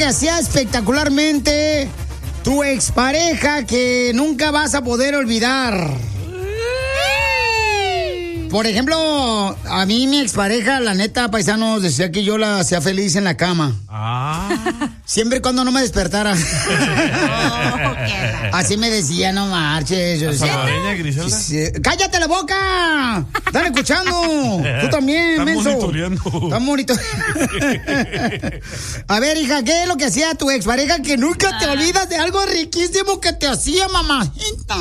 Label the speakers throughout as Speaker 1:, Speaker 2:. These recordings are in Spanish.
Speaker 1: que hacía espectacularmente tu expareja que nunca vas a poder olvidar? Por ejemplo, a mí mi expareja, la neta, paisanos, decía que yo la hacía feliz en la cama. Siempre y cuando no me despertara. Así me decía, no marches.
Speaker 2: Griselda?
Speaker 1: ¡Cállate la boca! ¡Están escuchando! Tú también, menso. Están monitoreando. A ver, hija, ¿qué es lo que hacía tu expareja que nunca te olvidas de algo riquísimo que te hacía, mamajita?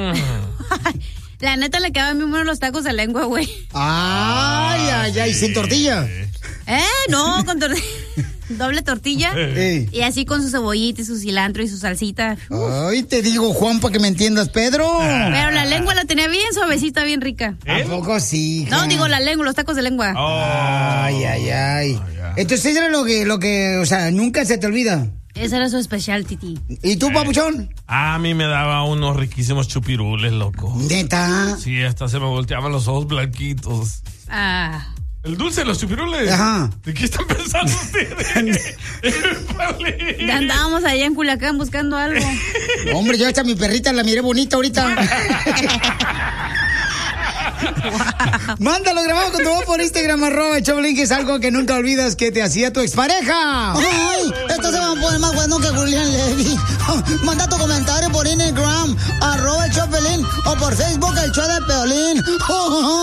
Speaker 3: La neta le quedaban muy buenos los tacos de lengua, güey.
Speaker 1: Ay, sin tortilla.
Speaker 3: No, con tortilla. Doble tortilla. Y así con su cebollita y su cilantro y su salsita.
Speaker 1: Ay, te digo, Juan, para que me entiendas, Pedro.
Speaker 3: Pero la lengua la tenía bien suavecita, bien rica.
Speaker 1: ¿A poco sí, hija?
Speaker 3: No, digo la lengua, los tacos de lengua.
Speaker 1: Ay. Entonces, eso era lo que, o sea, nunca se te olvida.
Speaker 3: Esa era su especial, Titi.
Speaker 1: ¿Y tú, papuchón?
Speaker 2: A mí me daba unos riquísimos chupirules, loco.
Speaker 1: ¿Neta?
Speaker 2: Sí, hasta se me volteaban los ojos blanquitos. El dulce de los chupirules.
Speaker 1: Ajá.
Speaker 2: ¿De qué están pensando ustedes?
Speaker 3: Ya andábamos allá en Culiacán buscando algo.
Speaker 1: Hombre, yo hasta mi perrita la miré bonita ahorita. Mándalo grabado con tu voz por Instagram, @Choplin, que es algo que nunca olvidas que te hacía tu expareja.
Speaker 4: Ay, esto se va a poner más bueno que Julián Levy. Manda tu comentario por Instagram, @Choplin, o por Facebook, el show de Piolín.